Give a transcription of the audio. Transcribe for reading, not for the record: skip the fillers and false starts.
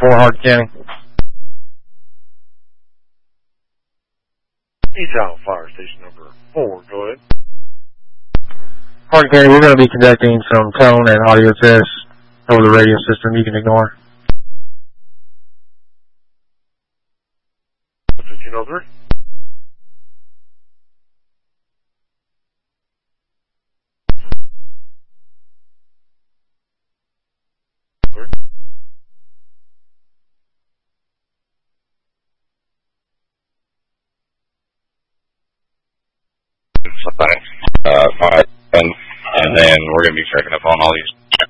Hardin County. E-Town Fire Station number 4, go ahead. Hardin County, we're going to be conducting some tone and audio tests over the radio system. You can ignore. 1503. Fine, and then we're going to be checking up on all these